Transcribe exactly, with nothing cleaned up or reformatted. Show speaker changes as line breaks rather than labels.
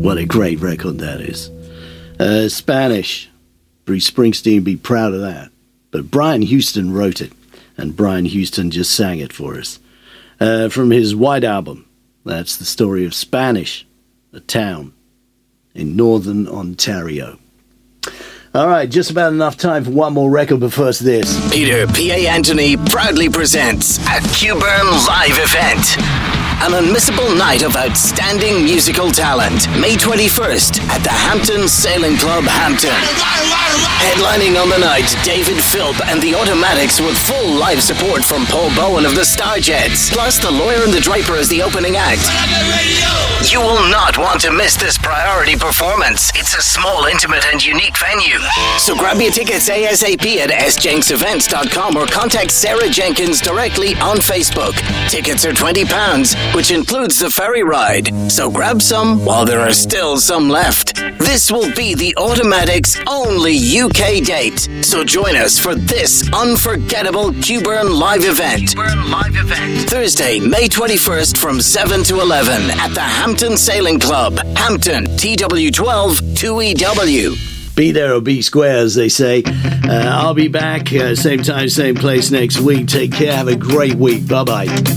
What a great record that is. Uh, Spanish. Bruce Springsteen would be proud of that. But Brian Houston wrote it, and Brian Houston just sang it for us. Uh, from his White Album, that's the story of Spanish, a town in northern Ontario. All right, just about enough time for one more record, but first this.
Peter P A. Anthony proudly presents a Q-Burn live event. An unmissable night of outstanding musical talent. May twenty-first at the Hampton Sailing Club, Hampton. Headlining on the night, David Philp and the Automatics with full live support from Paul Bowen of the Starjets. Plus the Lawyer and the Draper as the opening act. You will not want to miss this priority performance. It's a small, intimate and unique venue. So grab your tickets ASAP at s jenks events dot com or contact Sarah Jenkins directly on Facebook. Tickets are twenty pounds, which includes the ferry ride. So grab some while there are still some left. This will be the Automatics' only U K date. So join us for this unforgettable Q-Burn live event. Q-Burn live event. Thursday, May twenty-first from seven to eleven at the Hampton Sailing Club, Hampton, T W twelve two E W.
Be there or be square, as they say. Uh, I'll be back, uh, same time, same place next week. Take care. Have a great week. Bye-bye.